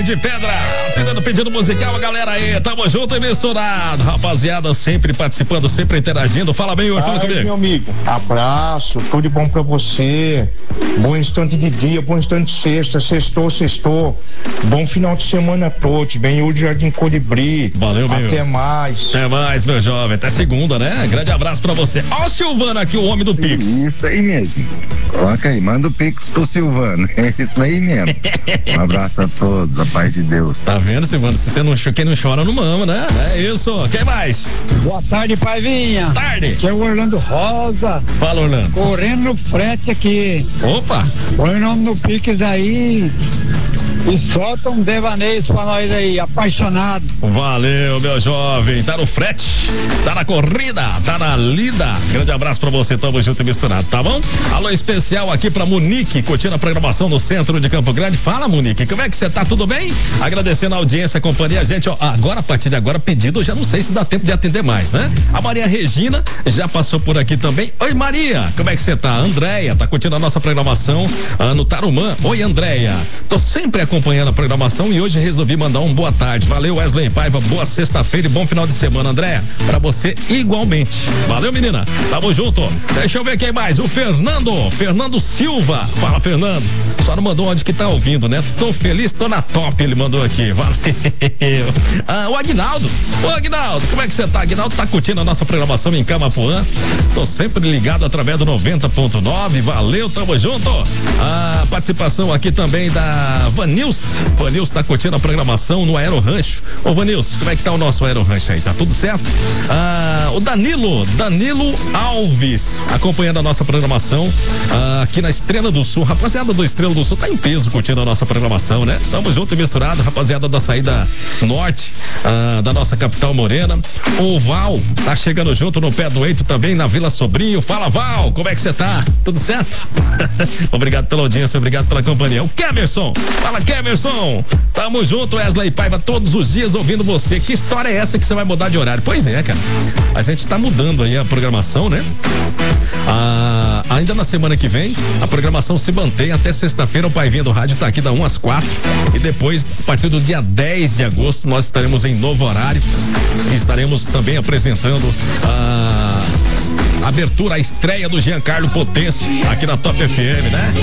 de Pedra. Pedindo musical, a galera aí, tamo junto e misturado. Rapaziada, sempre participando, sempre interagindo. Fala bem, fala comigo. Meu amigo, abraço, tudo de bom pra você. Bom instante de dia, bom instante de sexta, sextou. Bom final de semana todo. Bem o Jardim Colibri. Valeu, meu. Até mais. Até mais, meu jovem. Até segunda, né? Grande abraço pra você. Ó o Silvano aqui, o homem do Pix. Isso aí mesmo. Coloca aí, manda o Pix pro Silvano. É isso aí mesmo. Um abraço a todos, a paz de Deus. Tá vendo, Silvano? Se você não, quem não chora não mama, né? É isso. Quem mais? Boa tarde, Paivinha. Tarde. Aqui é o Orlando Rosa. Fala, Orlando. Correndo no frete aqui. Opa. Põe o nome no Pix aí e solta um devaneio pra nós aí, apaixonado. Valeu, meu jovem. Tá no frete, tá na corrida, tá na lida. Grande abraço pra você, tamo junto e misturado, tá bom? Alô especial aqui pra Monique, curtindo a programação no centro de Campo Grande. Fala, Monique, como é que você tá? Tudo bem? Agradecendo a audiência, a companhia. Gente, ó, agora, a partir de agora, pedido, eu já não sei se dá tempo de atender mais, né? A Maria Regina já passou por aqui também. Oi, Maria, como é que você tá? Andréia, tá curtindo a nossa programação no Tarumã. Oi, Andréia, tô sempre acompanhando a programação e hoje resolvi mandar um boa tarde. Valeu, Wesley Paiva, boa sexta-feira e bom final de semana, Andréia, pra você igualmente. Valeu, menina, tamo junto. Deixa eu ver quem mais, o Fernando Silva. Fala, Fernando, só não mandou onde que tá ouvindo, né? Tô feliz, tô na top, ele mandou aqui. Valeu. O Aguinaldo, como é que você tá? Aguinaldo tá curtindo a nossa programação em Camapuã. Tô sempre ligado através do 90.9. Valeu, tamo junto. A participação aqui também da Vanilson tá curtindo a programação no Aero Rancho. Ô, Vanilson, como é que tá o nosso Aero Rancho aí? Tá tudo certo? O Danilo Alves acompanhando a nossa programação aqui na Estrela do Sul. Rapaziada do Estrela do Sul tá em peso curtindo a nossa programação, né? Tamo junto e misturado, rapaziada da saída norte da nossa capital morena. O Val tá chegando junto no pé do Eito também na Vila Sobrinho. Fala, Val, como é que você tá? Tudo certo? Obrigado pela audiência, obrigado pela companhia. O Kemerson, fala, Kemerson, tamo junto, Wesley Paiva, todos os dias ouvindo você. Que história é essa que você vai mudar de horário? Pois é, cara, a gente tá mudando aí a programação, né? Ainda na semana que vem a programação se mantém até sexta-feira. O Paivinha do Rádio tá aqui da 1 às 4 e depois, a partir do dia 10 de agosto, nós estaremos em novo horário e estaremos também apresentando a abertura, a estreia do Giancarlo Potência aqui na Top FM, né?